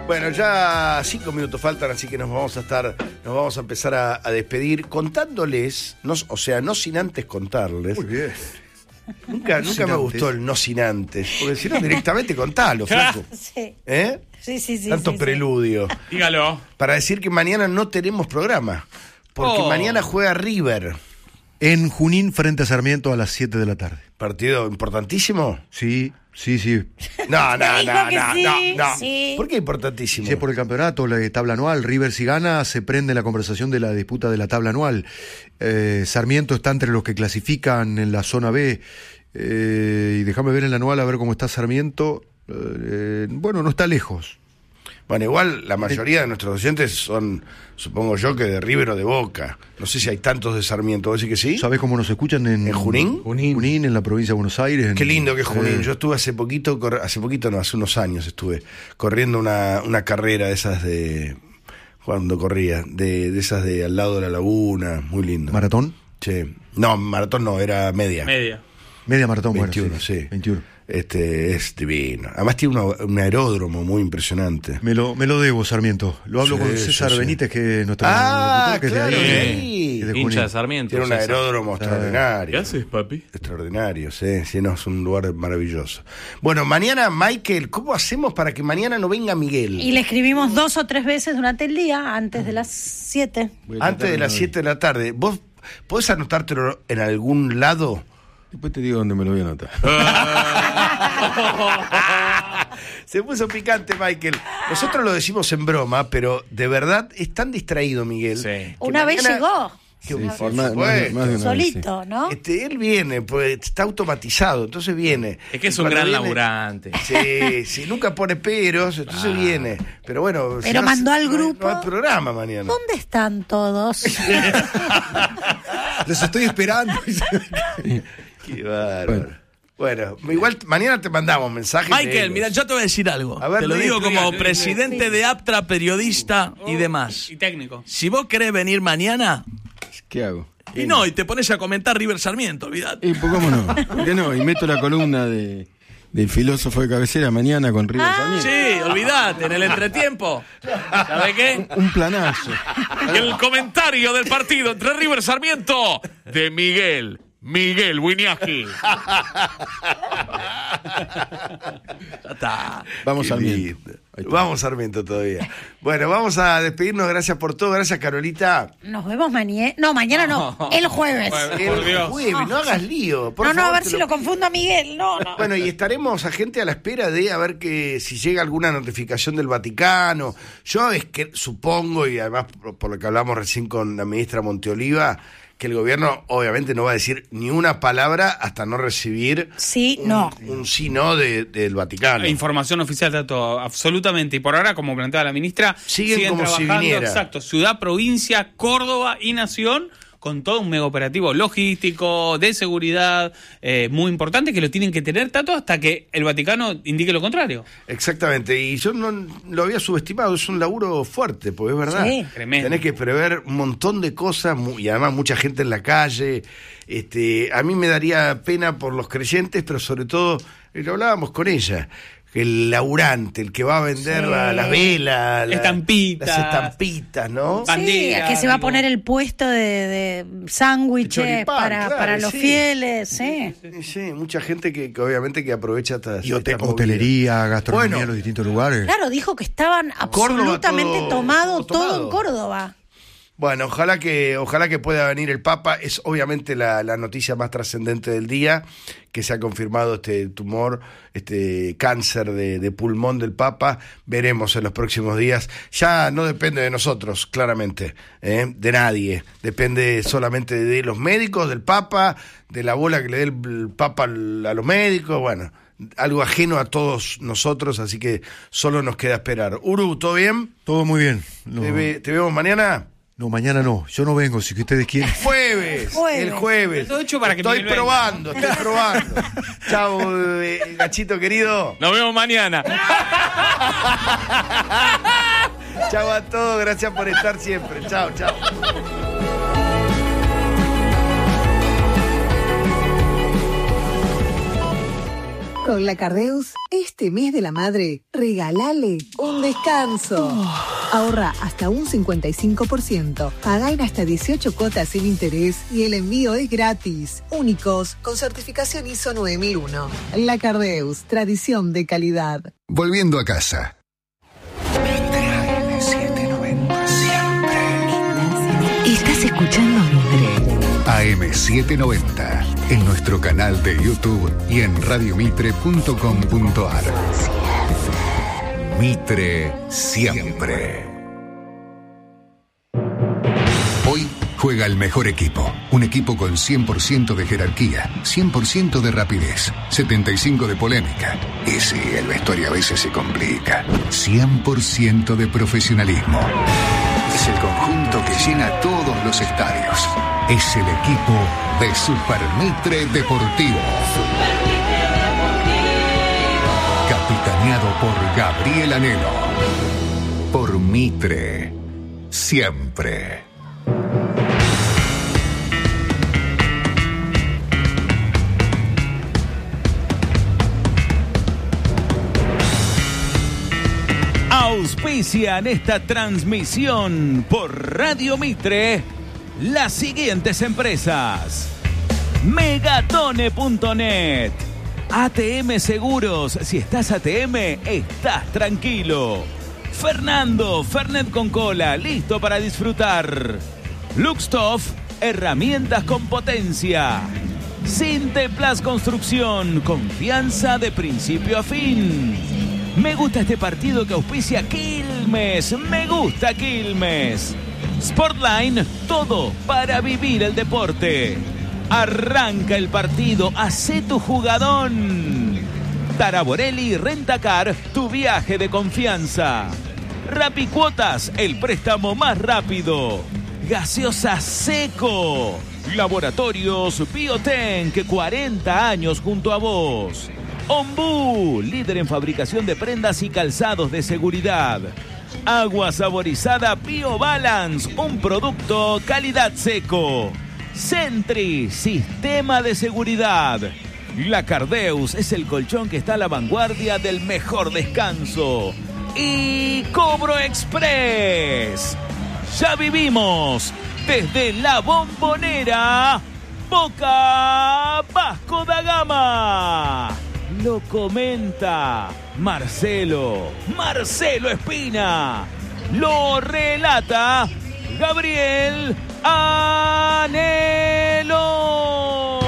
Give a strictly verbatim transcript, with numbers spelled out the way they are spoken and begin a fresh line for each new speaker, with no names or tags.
Bueno, ya cinco minutos faltan, así que nos vamos a estar, nos vamos a empezar a, a despedir contándoles, no, o sea, no sin antes contarles.
Muy bien.
Nunca, nunca me gustó el no sin antes, porque si no directamente contalo, flaco.
Sí.
¿Eh?
Sí, sí, sí.
Tanto
sí,
preludio.
Sí. Dígalo.
Para decir que mañana no tenemos programa, porque
Oh.
mañana juega River.
En Junín frente a Sarmiento a las siete de la tarde.
Partido importantísimo.
Sí, sí, sí.
No, no,
Dijo
no,
que
no,
sí,
no, no.
sí.
¿Por qué importantísimo?
Si es por el campeonato, la tabla anual. River si gana, se prende la conversación de la disputa de la tabla anual. Eh, Sarmiento está entre los que clasifican en la zona B. Eh, y déjame ver en la anual a ver cómo está Sarmiento. Eh, bueno, no está lejos.
Bueno, igual la mayoría de nuestros docentes son, supongo yo, que de River o de Boca. No sé si hay tantos de Sarmiento. ¿Vos decís que sí?
¿Sabés cómo nos escuchan en,
¿En Junín?
Junín, Junín, en la provincia de Buenos Aires. En,
Qué lindo que es Junín.
eh,
Yo estuve hace poquito, cor- hace poquito no, hace unos años estuve corriendo una, una carrera de esas de... Cuando corría, de, de esas de al lado de la laguna, muy lindo.
¿Maratón?
Sí. No, maratón no, era media.
Media.
Media maratón,
veintiuno,
bueno.
sí.
veintiuno.
Este, es divino. Además tiene una- un aeródromo muy impresionante.
Me lo, me lo debo, Sarmiento. Lo hablo
Sí,
con César
sí, sí.
Benítez, que es nuestro
Ah,
locutor, que
claro,
es de ahí.
sí.
que es de
Hincha
Junín.
de Sarmiento.
Tiene un
César.
aeródromo extraordinario.
¿Qué haces, papi?
Extraordinario, sí, sí, no, es un lugar maravilloso. Bueno, mañana, Michael, ¿cómo hacemos para que mañana no venga Miguel?
Y le escribimos dos o tres veces durante el día, antes de las siete.
Antes de las siete de la tarde. ¿Vos podés anotártelo en algún lado?
Después te digo dónde me lo voy a anotar.
Se puso picante, Michael. Nosotros lo decimos en broma, pero de verdad es tan distraído, Miguel.
Sí.
que
Una vez
mañana-
llegó,
que,
Sí,
por
sí, más-
supuesto.
más de- más de una vez, sí.
solito, ¿no?
Este, él viene, pues está automatizado, entonces viene.
Es que es
Y
un
cuando
gran
viene-
laburante.
Sí, sí, nunca pone peros, entonces
Ah.
viene. Pero bueno,
Pero
si
mandó
no-
al
no hay-
grupo.
No hay programa mañana.
¿Dónde están todos?
Los estoy esperando.
Qué bárbaro. Bueno, igual mañana te mandamos mensajes.
Michael, mira, yo te voy a decir algo.
A ver,
te lo
Luis,
digo como
explica,
presidente de APTRA, periodista y demás.
Y técnico.
Si vos querés venir mañana,
¿Qué hago?
y no, y te pones a comentar River Sarmiento, olvidate.
Y pues, ¿cómo no? ¿Por qué no? Y meto la columna de, del filósofo de cabecera mañana con River también.
Sí, olvidate, en el entretiempo. ¿Sabe qué?
Un planazo.
El comentario del partido entre River Sarmiento de Miguel. Miguel Winiaki. Ya está.
Vamos
Qué
al
lindo.
viento. Ahí está.
Vamos Sarmiento todavía. Bueno, vamos a despedirnos. Gracias por todo. Gracias, Carolita.
Nos vemos mañana. No, mañana no, el jueves.
El
Por Dios.
jueves, no hagas lío. Por
no, no,
favor,
a ver
te
si lo confundo a Miguel. No, no.
Bueno, y estaremos a gente a la espera de a ver que si llega alguna notificación del Vaticano. Yo es que supongo, y además por, por lo que hablamos recién con la ministra Monteoliva, que el gobierno obviamente no va a decir ni una palabra hasta no recibir
Sí,
un,
no.
un sí no de- del Vaticano.
Información oficial de todo, absolutamente. Y por ahora, como planteaba la ministra,
Siguen como si
trabajando,
viniera.
exacto, ciudad, provincia, Córdoba y nación, con todo un mega operativo logístico, de seguridad, eh, muy importante, que lo tienen que tener tanto hasta que el Vaticano indique lo contrario.
Exactamente, y yo no lo había subestimado, es un laburo fuerte, porque es verdad.
Sí.
Tremendo.
Tenés que prever un montón de cosas mu- y además mucha gente en la calle. Este, a mí me daría pena por los creyentes, pero sobre todo, y lo hablábamos con ella, el laburante, el que va a vender
Sí.
la, la vela, la-
Estampitas.
las estampitas, ¿no?
Ah,
Sí,
bandera,
que se va a
digo.
poner el puesto de, de sándwiches
Choripán,
para,
claro,
para los
sí.
fieles, sí.
Sí, sí, mucha gente que, que obviamente que aprovecha estas
Y hote-
estas movidas.
hotelería, gastronomía
Bueno.
en los distintos lugares.
Claro, dijo que estaban
Córdoba
absolutamente
todo-
tomado
todo
todo
tomado.
en Córdoba.
Bueno, ojalá que, ojalá que pueda venir el Papa. Es obviamente la, la noticia más trascendente del día, que se ha confirmado este tumor, este cáncer de, de pulmón del Papa. Veremos en los próximos días. Ya no depende de nosotros, claramente, ¿eh? De nadie. Depende solamente de los médicos, del Papa, de la bola que le dé el, el Papa al- a los médicos. Bueno, algo ajeno a todos nosotros, así que solo nos queda esperar. Uru, ¿todo bien?
Todo muy bien. No,
¿Te, ve- te vemos mañana?
no, mañana no. Yo no vengo, si que ustedes quieren.
Jueves,
Jueves.
el jueves.
Todo hecho para que
estoy
Miguel venga.
probando, estoy probando. Chao, eh, gachito querido.
Nos vemos mañana.
Chao a todos, gracias por estar siempre. Chao, chao.
Con la Cardeus Este mes de la madre, regalale un descanso. Ahorra hasta un cincuenta y cinco por ciento. Pagá en hasta dieciocho cuotas sin interés y el envío es gratis. Únicos con certificación I S O nueve mil uno. La Cardeus, tradición de calidad.
Volviendo a casa. Mitre A M setecientos noventa siempre.
Estás escuchando Mitre.
A M setecientos noventa, en nuestro canal de YouTube y en radio mitre punto com punto a r. Mitre siempre. Hoy juega el mejor equipo, un equipo con cien por ciento de jerarquía, cien por ciento de rapidez, setenta y cinco por ciento de polémica. Y sí, el vestuario a veces se complica. cien por ciento de profesionalismo. Es el conjunto que llena todos los estadios. Es el equipo de Super Mitre Deportivo. Capitaneado por Gabriel Anelo. Por Mitre. Siempre.
Auspician esta transmisión por Radio Mitre las siguientes empresas: Megatone punto net, A T M Seguros, si estás A T M, estás tranquilo. Fernando, Fernet con cola, listo para disfrutar. Luxtoff, herramientas con potencia. Sinteplas Construcción, confianza de principio a fin. Me gusta este partido que auspicia Quilmes, me gusta Quilmes. Sportline, todo para vivir el deporte. Arranca el partido, hacé tu jugadón. Taraborelli Rentacar, tu viaje de confianza. Rapicuotas, el préstamo más rápido. Gaseosa Seco. Laboratorios Biotenk, cuarenta años junto a vos. Ombú, líder en fabricación de prendas y calzados de seguridad. Agua saborizada BioBalance, un producto calidad Seco. Sentry, sistema de seguridad. La Cardeus es el colchón que está a la vanguardia del mejor descanso. Y Cobro Express. Ya vivimos desde La Bombonera, Boca Vasco da Gama. Lo comenta Marcelo, Marcelo Espina. Lo relata Gabriel Anelo.